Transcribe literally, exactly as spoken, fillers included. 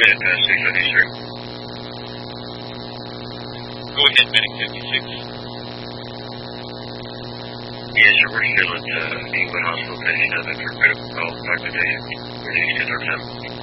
minute past six fifty-three. Go ahead, Medic fifty-six. Yes, sir. We're still at uh, Inglewood Hospital finishing up after a critical call. Doctor Dave, we're needing to our time.